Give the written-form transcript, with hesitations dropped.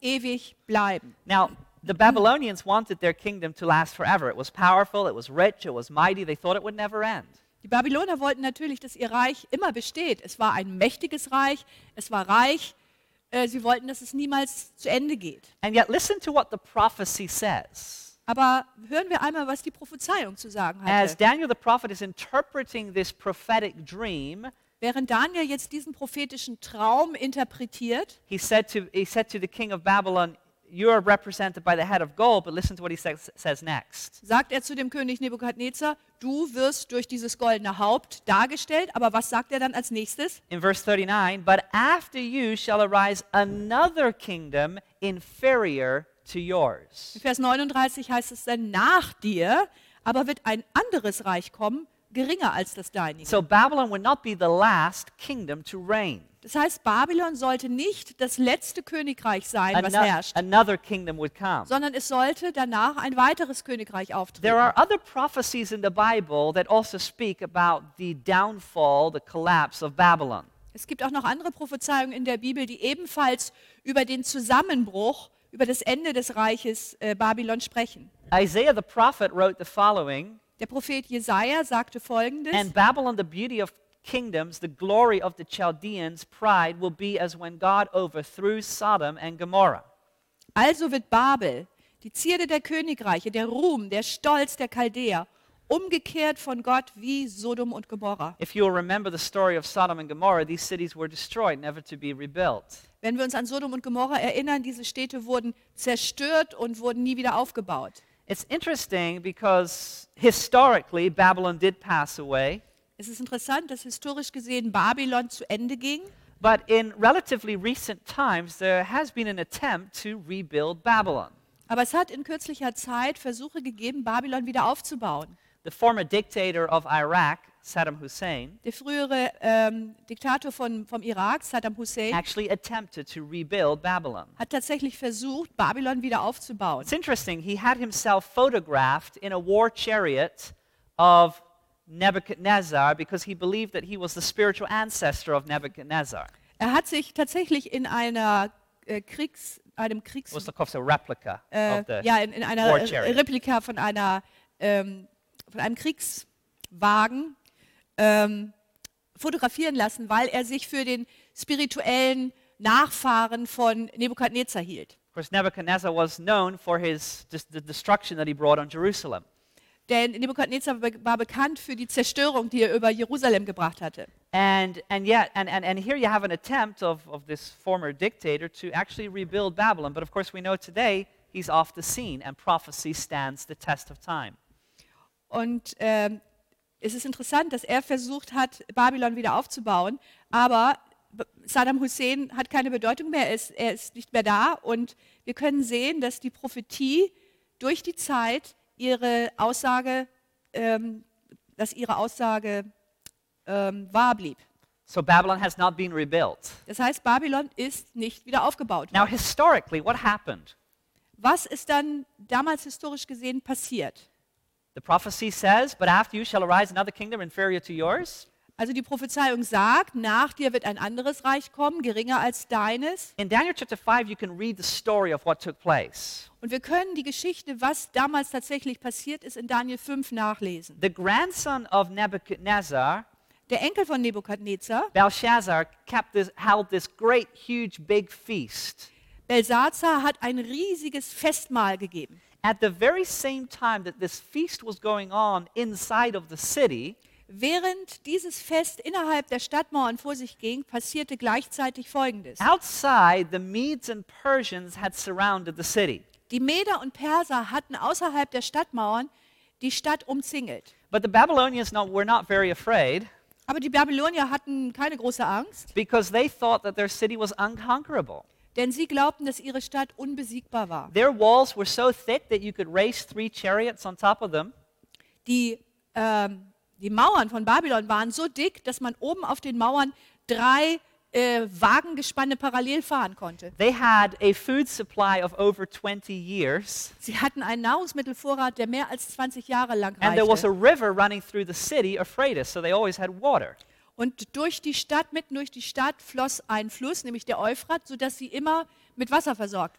ewig bleiben. Now, the Babylonians wanted their kingdom to last forever. It was powerful, it was rich, it was mighty. They thought it would never end. Die Babylonier wollten natürlich, dass ihr Reich immer besteht. Es war ein mächtiges Reich, es war reich. Sie wollten, dass es niemals zu Ende geht. And yet, listen to what the prophecy says. Aber hören wir einmal, was die Prophezeiung zu sagen As hatte. Daniel the prophet is interpreting this prophetic dream, Während Daniel jetzt diesen prophetischen Traum interpretiert, he said to the king of Babylon, you are represented by the head of gold, but listen to what he says next. sagt er zu dem König Nebukadnezar, du wirst durch dieses goldene Haupt dargestellt. Aber was sagt er dann als nächstes? In verse 39, but after you shall arise another kingdom inferior to yours. In Vers 39 heißt es dann, nach dir aber wird ein anderes Reich kommen, geringer als das deinige. So Babylon would not be the last kingdom to reign. Das heißt, Babylon sollte nicht das letzte Königreich sein, was herrscht, Another kingdom would come. sondern es sollte danach ein weiteres Königreich auftreten. There are other prophecies in the Bible that also speak about the downfall, the collapse of Babylon. Es gibt auch noch andere Prophezeiungen in der Bibel, die ebenfalls über den Zusammenbruch, über das Ende des Reiches Babylon sprechen. Isaiah the prophet wrote the following, Der Prophet Jesaja sagte Folgendes: and Babylon, the beauty of kingdoms, the glory of the Chaldeans, pride will be as when God overthrew Sodom and Gomorrah. Also wird Babel, die Zierde der Königreiche, der Ruhm, der Stolz der Chaldäer, umgekehrt von Gott wie Sodom und Gomorra. If you'll remember the story of Sodom and Gomorrah, these cities were destroyed, never to be rebuilt. Wenn wir uns an Sodom und Gomorra erinnern, diese Städte wurden zerstört und wurden nie wieder aufgebaut. It's interesting because historically Babylon did pass away, Es ist interessant, dass historisch gesehen Babylon zu Ende ging. but in relatively recent times there has been an attempt to rebuild Babylon. Aber es hat in kürzlicher Zeit Versuche gegeben, Babylon wieder aufzubauen. The former dictator of Iraq, Saddam Hussein, Der frühere Diktator vom Irak, Saddam Hussein, actually attempted to rebuild Babylon. hat tatsächlich versucht, Babylon wieder aufzubauen. It's interesting, he had himself photographed in a war chariot of Nebuchadnezzar because he believed that he was the spiritual ancestor of Nebuchadnezzar. Er hat sich tatsächlich in einem It was a replica of the in einer war chariot. Replika von einem Kriegswagen fotografieren lassen, weil er sich für den spirituellen Nachfahren von Nebukadnezar hielt. Of course, Nebuchadnezzar was known for the destruction that he brought on Jerusalem. Denn Nebukadnezar war bekannt für die Zerstörung, die er über Jerusalem gebracht hatte. And here you have an attempt of this former dictator to actually rebuild Babylon. But of course, we know today he's off the scene, and prophecy stands the test of time. Und es ist interessant, dass er versucht hat, Babylon wieder aufzubauen, aber Saddam Hussein hat keine Bedeutung mehr, er ist nicht mehr da. Und wir können sehen, dass die Prophetie durch die Zeit ihre Aussage wahr blieb. So Babylon has not been rebuilt. Das heißt, Babylon ist nicht wieder aufgebaut Now, worden. historically, what happened? Was ist dann damals historisch gesehen passiert? The prophecy says, but after you shall arise another kingdom inferior to yours. Also die Prophezeiung sagt, nach dir wird ein anderes Reich kommen, geringer als deines. In Daniel chapter 5, you can read the story of what took place. Und wir können die Geschichte, was damals tatsächlich passiert ist, in Daniel 5 nachlesen. The grandson of Nebuchadnezzar, Der Enkel von Nebukadnezar, Belshazzar, held this great, huge, big feast. Belsazar, hat ein riesiges Festmahl gegeben. At the very same time that this feast was going on inside of the city, Während dieses Fest innerhalb der Stadtmauern vor sich ging, passierte gleichzeitig Folgendes. outside the Medes and Persians had surrounded the city. Die Meder und Perser hatten außerhalb der Stadtmauern die Stadt umzingelt. But the Babylonians were not very afraid Aber die Babylonier hatten keine große Angst, because they thought that their city was unconquerable. denn sie glaubten, dass ihre Stadt unbesiegbar war. Their walls were so thick that you could race 3 chariots on top of them. Die Mauern von Babylon waren so dick, dass man oben auf den Mauern 3 Wagengespanne parallel fahren konnte. They had a food supply of over 20 years, Sie hatten einen Nahrungsmittelvorrat, der mehr als 20 Jahre lang and there was a reichte. river running through the city, Euphrates, so they always had water. Und durch die Stadt, mitten durch die Stadt, floss ein Fluss, nämlich der Euphrat, sodass sie immer mit Wasser versorgt